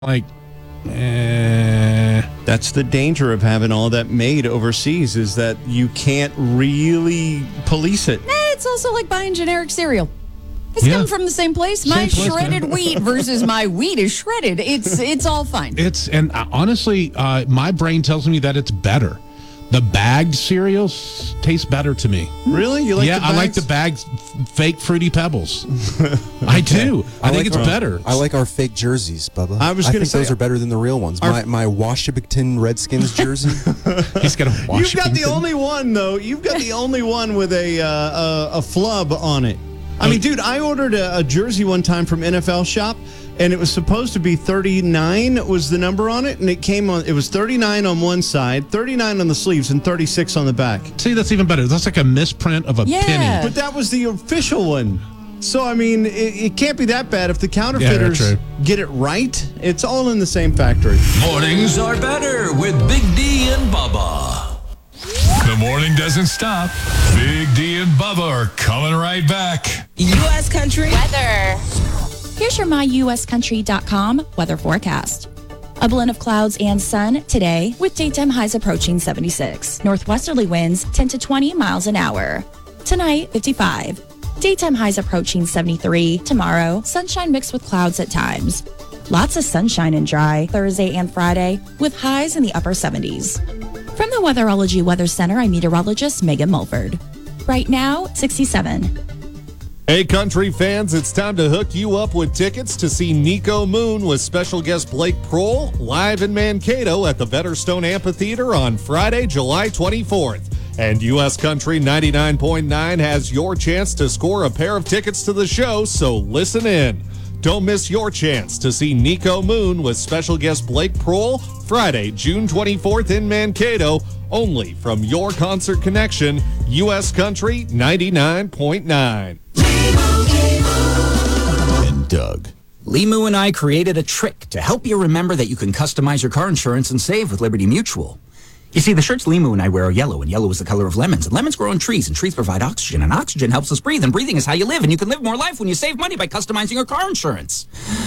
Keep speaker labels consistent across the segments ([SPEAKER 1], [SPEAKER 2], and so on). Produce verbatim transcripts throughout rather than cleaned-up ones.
[SPEAKER 1] like, eh.
[SPEAKER 2] That's the danger of having all that made overseas, is that you can't really police it.
[SPEAKER 3] Eh, it's also like buying generic cereal. It's
[SPEAKER 1] Yeah.
[SPEAKER 3] coming from the same place. My
[SPEAKER 1] Same place,
[SPEAKER 3] shredded
[SPEAKER 1] yeah.
[SPEAKER 3] wheat versus my wheat is shredded. It's it's all fine.
[SPEAKER 1] It's, and uh, honestly, uh, my brain tells me that it's better. The bagged cereals taste better to me.
[SPEAKER 2] Really? You like
[SPEAKER 1] yeah,
[SPEAKER 2] the
[SPEAKER 1] I like the
[SPEAKER 2] bags?
[SPEAKER 1] bagged f- fake Fruity Pebbles. I do. I,
[SPEAKER 4] I
[SPEAKER 1] think
[SPEAKER 4] like
[SPEAKER 1] it's
[SPEAKER 4] our-
[SPEAKER 1] better.
[SPEAKER 4] I like our fake jerseys, Bubba.
[SPEAKER 2] I was gonna
[SPEAKER 4] think
[SPEAKER 2] say-
[SPEAKER 4] those are better than the real ones.
[SPEAKER 2] Our-
[SPEAKER 4] My my Washington Redskins jersey.
[SPEAKER 1] He's got a
[SPEAKER 2] You've got the
[SPEAKER 1] Washington.
[SPEAKER 2] only one, though. You've got the only one with a uh, a, a flub on it. I mean, dude, I ordered a, a jersey one time from N F L Shop, and it was supposed to be thirty-nine was the number on it, and it came on. It was thirty-nine on one side, thirty-nine on the sleeves, and thirty-six on the back.
[SPEAKER 1] See, that's even better. That's like a misprint of a
[SPEAKER 3] Yeah.
[SPEAKER 1] penny.
[SPEAKER 2] But that was the official one. So, I mean, it, it can't be that bad if the counterfeiters
[SPEAKER 1] true.
[SPEAKER 2] get it right. It's all in the same factory.
[SPEAKER 5] Mornings are better with Big D and Bubba.
[SPEAKER 6] The morning doesn't stop. Big D and Bubba are coming right back.
[SPEAKER 7] U S Country
[SPEAKER 8] Weather. Here's your my U S country dot com weather forecast. A blend of clouds and sun today with daytime highs approaching seventy-six. Northwesterly winds ten to twenty miles an hour. Tonight, fifty-five. Daytime highs approaching seventy-three. Tomorrow, sunshine mixed with clouds at times. Lots of sunshine and dry Thursday and Friday with highs in the upper seventies. From the Weatherology Weather Center, I'm meteorologist Megan Mulford. Right now, sixty-seven.
[SPEAKER 9] Hey, country fans, it's time to hook you up with tickets to see Nico Moon with special guest Blake Prohl live in Mankato at the Vetterstone Amphitheater on Friday, July twenty-fourth. And U S Country ninety-nine point nine has your chance to score a pair of tickets to the show, so listen in. Don't miss your chance to see Nico Moon with special guest Blake Prohl Friday, June twenty-fourth in Mankato, only from your concert connection, U S Country ninety-nine point nine.
[SPEAKER 4] And Doug.
[SPEAKER 10] Limu and I created a trick to help you remember that you can customize your car insurance and save with Liberty Mutual. You see, the shirts Limu and I wear are yellow, and yellow is the color of lemons, and lemons grow on trees, and trees provide oxygen, and oxygen helps us breathe, and breathing is how you live, and you can live more life when you save money by customizing your car insurance.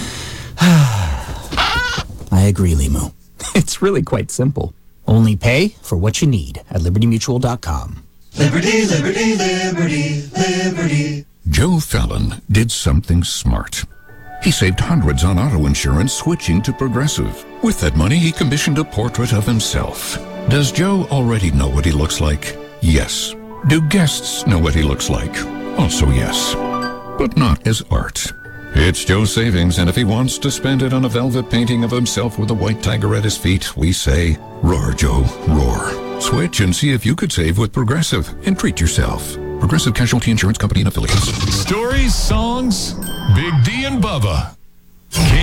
[SPEAKER 10] I agree, Limu. It's really quite simple. Only pay for what you need at liberty mutual dot com.
[SPEAKER 5] Liberty, liberty, liberty, liberty.
[SPEAKER 6] Joe Fallon did something smart. He saved hundreds on auto insurance switching to Progressive. With that money, he commissioned a portrait of himself. Does Joe already know what he looks like? Yes. Do guests know what he looks like? Also yes. But not as art. It's Joe's savings, and if he wants to spend it on a velvet painting of himself with a white tiger at his feet, we say, roar, Joe, roar. Switch and see if you could save with Progressive and treat yourself. Progressive Casualty Insurance Company and Affiliates. Stories, songs, Big D and Bubba.